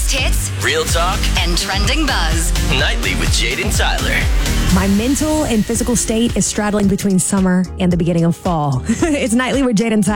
Greatest hits, Real talk and trending buzz. nightly with Jaden Tyler. My mental and physical state is straddling between summer and the beginning of fall. It's Nightly with Jaden Tyler.